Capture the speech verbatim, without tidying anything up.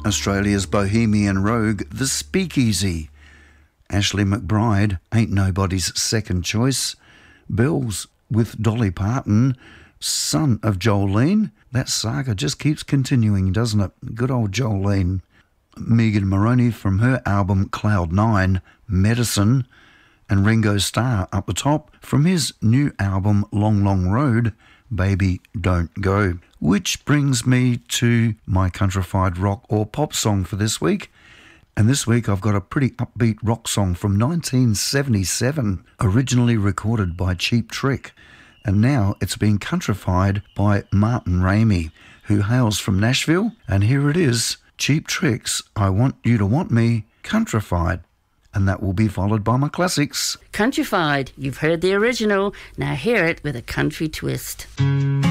Australia's bohemian rogue, The Speakeasy. Ashley McBryde, Ain't Nobody's Second Choice. Bells with Dolly Parton, Son of Jolene. That saga just keeps continuing, doesn't it? Good old Jolene. Megan Moroney from her album Cloud Nine, Medicine. And Ringo Starr up the top from his new album Long Long Road, Baby Don't Go. Which brings me to my countrified rock or pop song for this week. And this week I've got a pretty upbeat rock song from nineteen seventy-seven, originally recorded by Cheap Trick. And now it's been countrified by Martin Ramey, who hails from Nashville. And here it is, Cheap Trick's I Want You to Want Me, countrified. And that will be followed by my classics. Countrified, you've heard the original, now hear it with a country twist.